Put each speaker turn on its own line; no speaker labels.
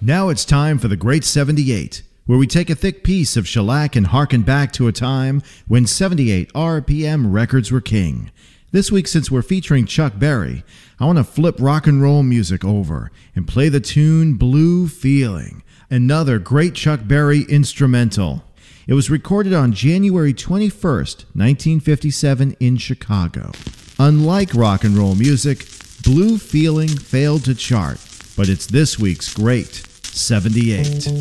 Now it's time for the Great 78, where we take a thick piece of shellac and harken back to a time when 78 RPM records were king. This week, since we're featuring Chuck Berry, I want to flip rock and roll music over and play the tune Blue Feeling, another great Chuck Berry instrumental. It was recorded on January 21st, 1957 in Chicago. Unlike rock and roll music, Blue Feeling failed to chart, but it's this week's Great 78.